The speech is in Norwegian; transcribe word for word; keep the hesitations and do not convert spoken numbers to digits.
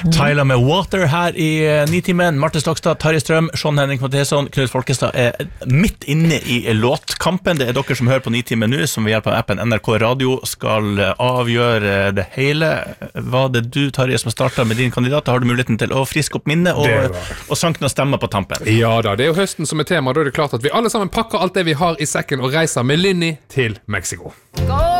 Tyler med Water her i Nitimen. Marte Stokstad, Tarjei Strøm, Sean Henrik Matheson, Knut Folkestad er midt inne i låtkampen. Det er dere som hører på Nitimen nå, som ved hjelp av appen N R K Radio skal avgjøre det hele. Var det du, Tarjei, som startet med din kandidat? Da har du muligheten til å friske opp minnet og, og sanke noen stemmer på tampen. Ja da, det er jo høsten som er tema. Da er det klart at vi alle sammen pakker alt det vi har i sekken og reiser med Linni til Mexico. Go!